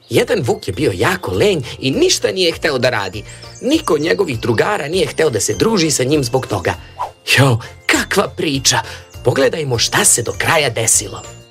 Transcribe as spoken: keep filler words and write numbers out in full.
Jedan vuk je bio jako lenj i ništa nije hteo da radi. Niko od njegovih drugara nije hteo da se druži sa njim zbog toga. Jo, kakva priča! Pogledajmo šta se do kraja desilo.